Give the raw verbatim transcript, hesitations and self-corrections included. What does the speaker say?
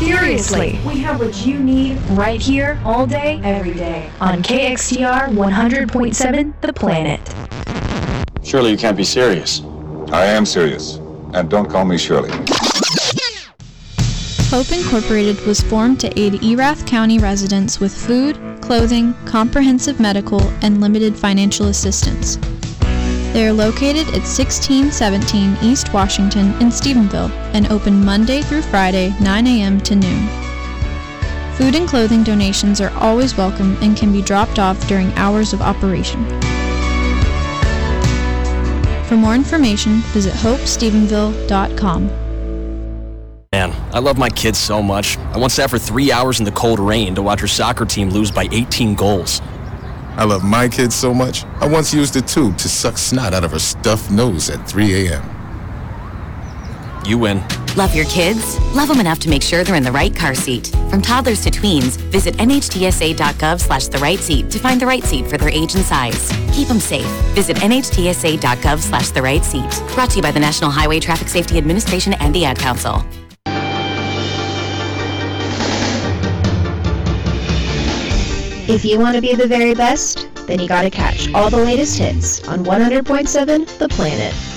Seriously, we have what you need right here, all day, every day, on K X T R one hundred point seven The Planet. Surely you can't be serious. I am serious, and don't call me Shirley. Hope Incorporated was formed to aid Erath County residents with food, clothing, comprehensive medical, and limited financial assistance. They are located at sixteen seventeen East Washington in Stephenville and open Monday through Friday, nine a.m. to noon. Food and clothing donations are always welcome and can be dropped off during hours of operation. For more information, visit hope stephenville dot com. Man, I love my kids so much. I once sat for three hours in the cold rain to watch her soccer team lose by eighteen goals. I love my kids so much, I once used a tube to suck snot out of her stuffed nose at three a.m. You win. Love your kids? Love them enough to make sure they're in the right car seat. From toddlers to tweens, visit N H T S A dot gov slash the right seat to find the right seat for their age and size. Keep them safe. Visit N H T S A dot gov slash the right seat. Brought to you by the National Highway Traffic Safety Administration and the Ad Council. If you want to be the very best, then you gotta catch all the latest hits on one hundred point seven The Planet.